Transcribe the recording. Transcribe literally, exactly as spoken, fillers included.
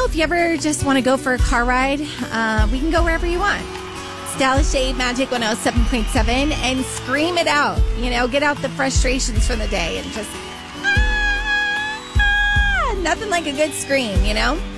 know, if you ever just want to go for a car ride, uh, we can go wherever you want. It's Dallas Shade Magic one oh seven point seven, and scream it out. You know, get out the frustrations from the day and just, ah, nothing like a good scream, you know?